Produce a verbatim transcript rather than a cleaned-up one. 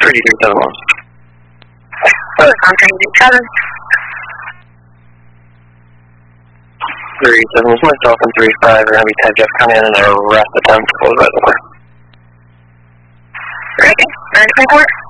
three three seven one. Hello, Contact seven. three seven one, myself and three five are going to be Ted Jeff come in and arrest attempt to close by the door. Okay, nine twenty-four.